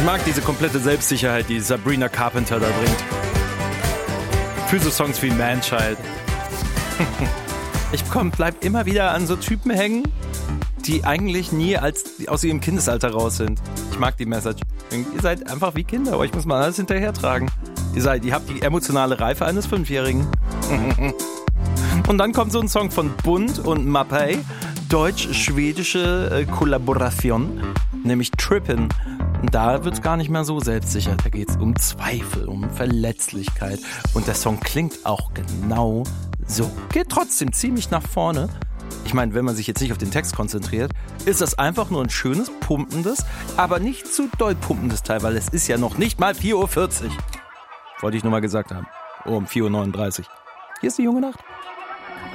Ich mag diese komplette Selbstsicherheit, die Sabrina Carpenter da bringt. Für so Songs wie Manchild. Ich bleib immer wieder an so Typen hängen, die eigentlich nie aus ihrem Kindesalter raus sind. Ich mag die Message. Ihr seid einfach wie Kinder, aber ich muss mal alles hinterhertragen. Ihr habt die emotionale Reife eines 5-Jährigen. Und dann kommt so ein Song von Bund und Mapei, deutsch-schwedische Kollaboration, nämlich Trippin'. Und da wird's gar nicht mehr so selbstsicher. Da geht's um Zweifel, um Verletzlichkeit. Und der Song klingt auch genau so. Geht trotzdem ziemlich nach vorne. Ich meine, wenn man sich jetzt nicht auf den Text konzentriert, ist das einfach nur ein schönes, pumpendes, aber nicht zu doll pumpendes Teil, weil es ist ja noch nicht mal 4:40 Uhr. Wollte ich nur mal gesagt haben. Um 4:39 Uhr. Hier ist die junge Nacht.